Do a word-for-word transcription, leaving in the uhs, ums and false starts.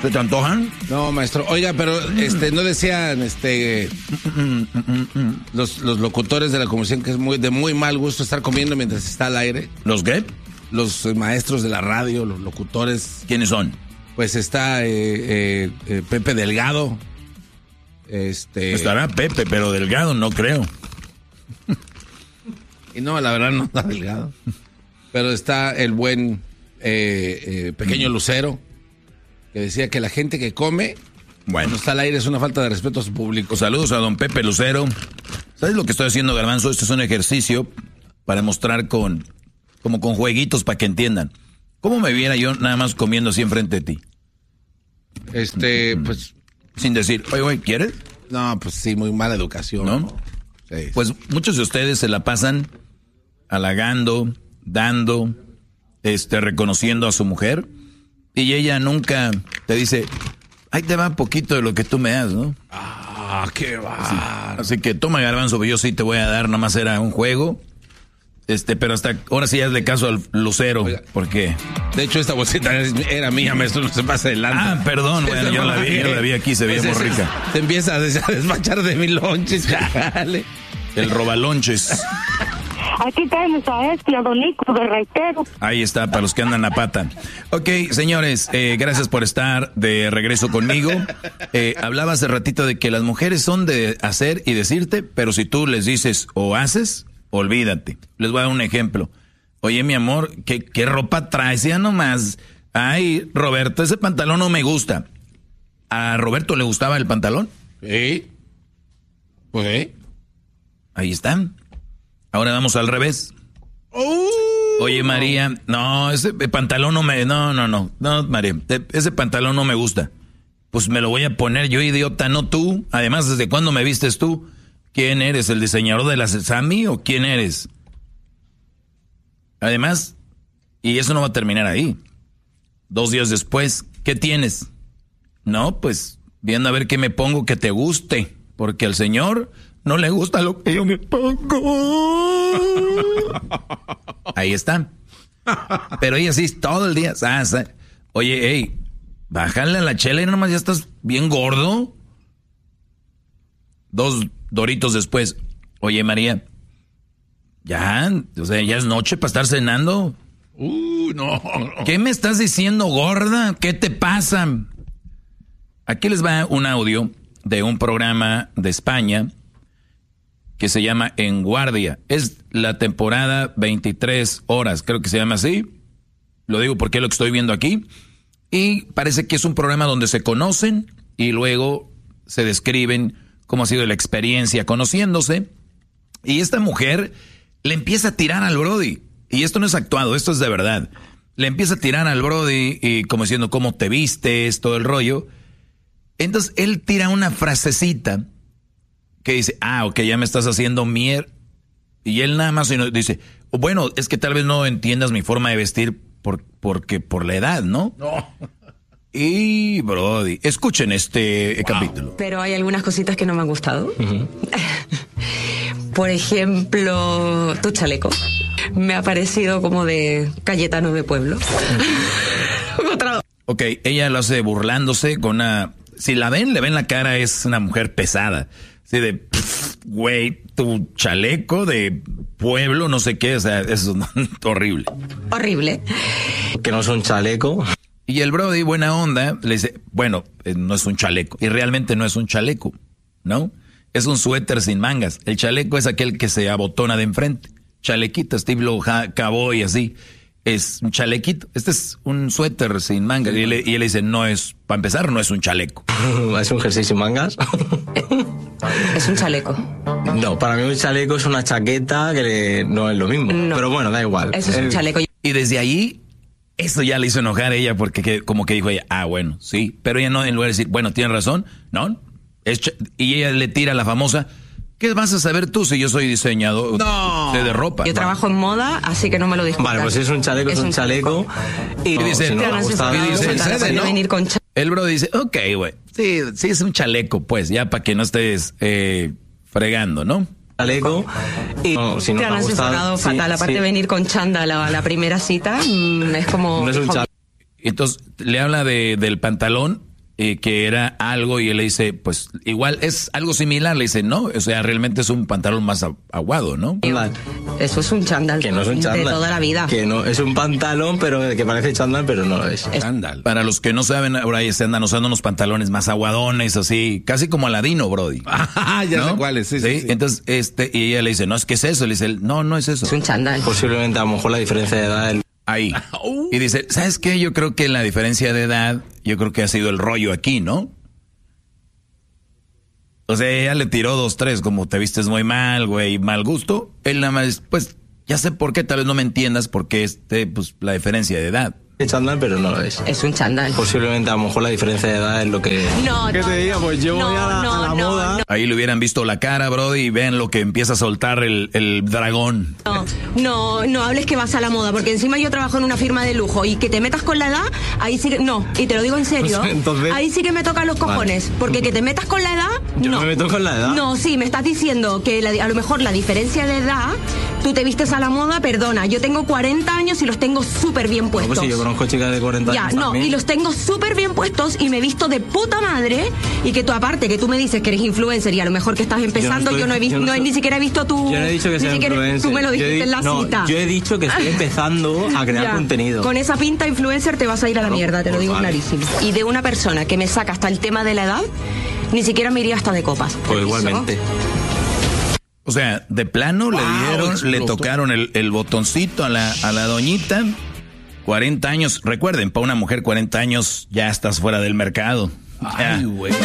¿Se te antojan? No, maestro. Oiga, pero este no decían este los, los locutores de la comunicación que es muy de muy mal gusto estar comiendo mientras está al aire. ¿Los qué? Los maestros de la radio, los locutores. ¿Quiénes son? Pues está eh, eh, eh, Pepe Delgado. Este. Estará Pepe, pero Delgado no creo. Y no, la verdad no está Delgado. Pero está el buen eh, eh, pequeño Lucero, que decía que la gente que come bueno. cuando está al aire es una falta de respeto a su público. Saludos a don Pepe Lucero. ¿Sabes lo que estoy haciendo, Garbanzo? Este es un ejercicio para mostrar con, como con jueguitos para que entiendan. ¿Cómo me viera yo nada más comiendo así enfrente de ti? Este, pues... Sin decir, oye, güey, ¿quieres? No, pues sí, muy mala educación. ¿No? Sí. Pues muchos de ustedes se la pasan halagando, dando, este, reconociendo a su mujer, y ella nunca te dice, ahí te va poquito de lo que tú me das, ¿no? Ah, qué va. Sí. Así que toma, Garbanzo, yo sí te voy a dar, nomás era un juego. Este, pero hasta ahora sí hazle caso al Lucero. Oiga, ¿por qué? De hecho, esta bolsita era mía, maestro, no se pase adelante. Ah, perdón, bueno, yo la vi, yo la vi aquí, se veía muy rica. Te empieza a despachar de mis lonches, dale. El robalonches. Aquí tenemos a este, a Don Nico de Reitero. Ahí está, para los que andan a pata. Ok, señores, eh, gracias por estar de regreso conmigo. Eh, hablaba hace ratito de que las mujeres son de hacer y decirte, pero si tú les dices o haces, olvídate. Les voy a dar un ejemplo. Oye, mi amor, ¿qué, qué ropa traes? Ya nomás. Ay, Roberto, ese pantalón no me gusta. ¿A Roberto le gustaba el pantalón? Sí. Pues sí. Ahí están. Ahora vamos al revés. Uh, Oye, María, no, ese pantalón no me... No, no, no, no, María, ese pantalón no me gusta. Pues me lo voy a poner yo, idiota, no tú. Además, ¿desde cuándo me vistes tú? ¿Quién eres? ¿El diseñador de la Sesami o quién eres? Además, y eso no va a terminar ahí. Dos días después, ¿qué tienes? No, pues, viendo a ver qué me pongo que te guste. Porque al señor no le gusta lo que yo me pongo. Ahí está. Pero ella sí, todo el día. Ah, oye, hey, bájale a la chela y nomás ya estás bien gordo. Dos Doritos después. Oye, María, ya, o sea, ya es noche para estar cenando. Uh, no, no. ¿Qué me estás diciendo, gorda? ¿Qué te pasa? Aquí les va un audio de un programa de España que se llama En Guardia. Es la temporada veintitrés horas, creo que se llama así. Lo digo porque es lo que estoy viendo aquí. Y parece que es un programa donde se conocen y luego se describen cómo ha sido la experiencia conociéndose. Y esta mujer le empieza a tirar al Brody. Y esto no es actuado, esto es de verdad. Le empieza a tirar al Brody y como diciendo cómo te vistes, todo el rollo. Entonces él tira una frasecita que dice, ah, ok, ya me estás haciendo mier. Y él nada más dice, bueno, es que tal vez no entiendas mi forma de vestir por, porque por la edad, ¿no? No. Y, Brody, escuchen este wow. capítulo. Pero hay algunas cositas que no me han gustado. Uh-huh. Por ejemplo, tu chaleco. Me ha parecido como de Cayetano de pueblo. Otra. Ok, ella lo hace burlándose con una... Si la ven, le ven la cara, es una mujer pesada. Así de, güey, tu chaleco de pueblo, no sé qué, o sea, eso es horrible. Horrible. Que no es un chaleco. Y el Brody, buena onda, le dice, bueno, eh, no es un chaleco. Y realmente no es un chaleco, ¿no? Es un suéter sin mangas. El chaleco es aquel que se abotona de enfrente. Chalequito, estilo cowboy, así. Es un chalequito. Este es un suéter sin mangas. Y, él, y él dice, no es, para empezar, no es un chaleco. ¿Es un jersey sin mangas? Es un chaleco. No, para mí un chaleco es una chaqueta que le, no es lo mismo. No. Pero bueno, da igual. Eso es un chaleco. Y desde ahí, eso ya le hizo enojar a ella porque que, como que dijo ella, ah, bueno, sí. Pero ella no, en lugar de decir, bueno, tienes razón, no. Es ch- y ella le tira la famosa... ¿Qué vas a saber tú si yo soy diseñador no. de, de ropa? Yo trabajo en moda, así que no me lo discutas. Vale, pues si es un chaleco, es, es un chaleco. chaleco. Y, y dice, si no, no, gusta, y dice, dice ¿no? venir con ch- el bro dice, ok, güey, sí, sí es un chaleco, pues, ya para que no estés eh, fregando, ¿no? Chaleco. Y no, si no te han asesorado fatal. Sí, Aparte sí. de venir con chándal a la, la primera cita, mmm, es como... No es un chaleco. Entonces, le habla de, del pantalón eh, que era algo y él le dice, pues igual es algo similar. Le dice, no, o sea, realmente es un pantalón más aguado, ¿no? Eso es un chándal. Que no es un chándal. De toda la vida. Que no, es un pantalón, pero que parece chándal, pero no lo es. Chándal. Para los que no saben, ahora ahí se andan usando unos pantalones más aguadones, así, casi como Aladino, Brody. Ah, ya ¿no? sé cuáles, sí, sí, sí, sí. Entonces, este, y ella le dice, no, es que es eso. Le dice, no, no es eso. Es un chándal. Posiblemente a lo mejor la diferencia de edad... El... Ahí. Y dice, ¿sabes qué? Yo creo que la diferencia de edad, yo creo que ha sido el rollo aquí, ¿no? O sea, ella le tiró dos, tres, como te vistes muy mal, güey, mal gusto. Él nada más, pues, ya sé por qué, tal vez no me entiendas, porque este, pues, la diferencia de edad. Es chándal, pero no lo es. Es un chándal. Posiblemente a lo mejor la diferencia de edad es lo que... No, ¿Qué no, te diga? Pues yo no, voy a la, no, a la no, moda... no. Ahí le hubieran visto la cara, Brody, y ven lo que empieza a soltar el, el dragón. No, no, no hables que vas a la moda, porque encima yo trabajo en una firma de lujo y que te metas con la edad, ahí sí que... No, y te lo digo en serio, Entonces, ahí sí que me tocan los cojones, vale. Porque que te metas con la edad, yo no. no me meto con la edad. No, sí, me estás diciendo que la, a lo mejor la diferencia de edad, tú te vistes a la moda, perdona, yo tengo cuarenta años y los tengo súper bien puestos. No, pues sí, yo conozco chicas de cuarenta ya, años no, también. Y los tengo súper bien puestos y me visto de puta madre y que tú aparte, que tú me dices que eres influencer y a lo mejor que estás empezando, yo no, estoy, yo no he visto, no, no, ni siquiera he visto tu... Yo no he dicho que sea influencer. Tú me lo dijiste he, en la no, cita. Yo he dicho que estoy empezando a crear ya, contenido. Con esa pinta influencer te vas a ir a la no, mierda, te lo digo vale. clarísimo. Y de una persona que me saca hasta el tema de la edad, ni siquiera me iría hasta de copas. Pues igualmente. O sea, de plano wow, le dieron, explotó. Le tocaron el, el botoncito a la, a la doñita. cuarenta años, recuerden, para una mujer cuarenta años ya estás fuera del mercado. Ay, güey.